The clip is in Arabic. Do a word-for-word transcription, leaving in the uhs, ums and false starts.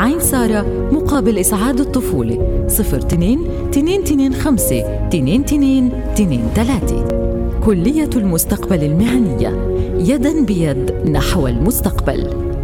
عين سارة مقابل إسعاد الطفولة صفر اثنين اثنين اثنين خمسة اثنين اثنين اثنين ثلاثة. كلية المستقبل المهنية، يداً بيد نحو المستقبل.